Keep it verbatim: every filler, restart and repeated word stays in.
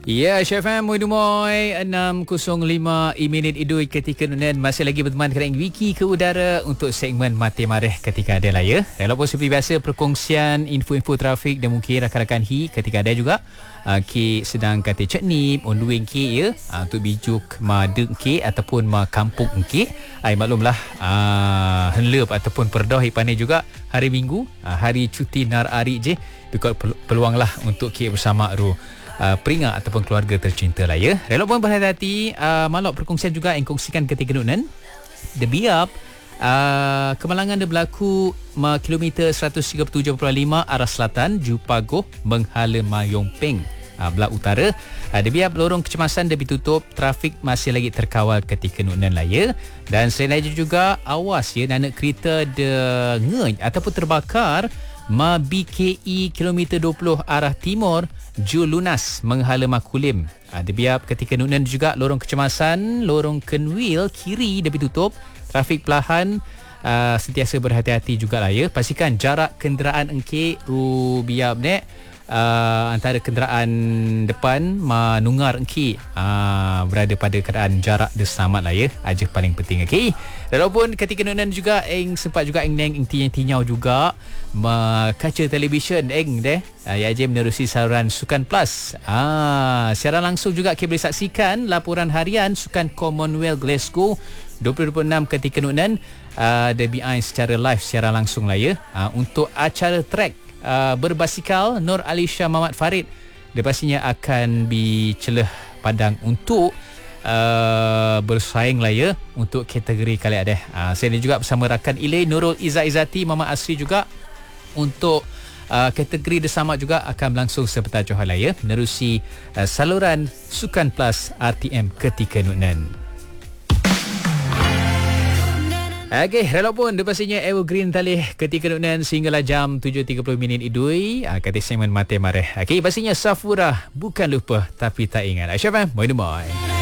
Ya, Chef Am, Moi Dumoy, enam kosong lima minit idui ketika nunan masih lagi berteman dengan Wiki ke udara untuk segmen Mati Mareh ketika ada lah ya. Walaupun seperti biasa perkongsian info-info trafik dan mungkin rakan-rakan hi ketika ada juga. Uh, ki sedang kata ceknip, onduing ki ya, uh, untuk bijuk ma deng ki ataupun ma kampung ki. Ai maklumlah uh, henleup ataupun perdah ipane juga hari Minggu, uh, hari cuti nar ari je. Bikot peluang lah untuk ki bersama ru Uh, peringat ataupun keluarga tercinta lah ya. Rela pun berhati-hati uh, malok perkongsian juga yang kongsikan ketika nunan The Biap uh, kemalangan dia berlaku ma kilometer seratus tiga puluh tujuh perpuluhan lima arah selatan Jupagoh menghala Mayong Peng uh, belah utara. uh, The Biap lorong kecemasan dia ditutup, trafik masih lagi terkawal ketika nunan lah ya. Dan selain itu juga awas ya nanak kereta dia ngej ataupun terbakar ma B K E kilometer dua puluh arah timur Ju Lunas menghala Makulim. Ada biap ketika nunan juga lorong kecemasan, lorong Kenwil kiri dia ditutup, trafik perlahan. Uh, sentiasa berhati-hati jugalah ya. Pastikan jarak kenderaan engke ru biap nek uh, antara kenderaan depan manungar engke uh, berada pada keadaan jarak dia selamat lah ya. Aja paling penting okey. Walaupun ketika nunan juga eng sempat juga eng neng eng tinyau juga ma kaca televisyen eng deh uh, ya je menerusi saluran Sukan Plus. Ah, secara langsung juga kita boleh saksikan laporan harian Sukan Commonwealth Glasgow dua ribu dua puluh enam ketika nunan uh, D B I secara live secara langsung lah ya. Uh, untuk acara track uh, berbasikal Nur Alisha Muhammad Farid dia pastinya akan dicelah padang untuk Uh, bersaing lah ya untuk kategori kali ada. Uh, saya ni juga bersama rakan Ilay Nurul Izzah Izzati Mama Asri juga untuk uh, kategori bersama juga akan berlangsung sepetar Johor lah ya menerusi uh, saluran Sukan Plus R T M ketika nunan. Okey, rela pun dia pastinya evergreen talih ketika nunan sehinggalah jam tujuh tiga puluh minit idui uh, kata segmen Mati Mareh. Okey, pastinya Safura bukan lupa tapi tak ingat. Aisyah, moi demoi.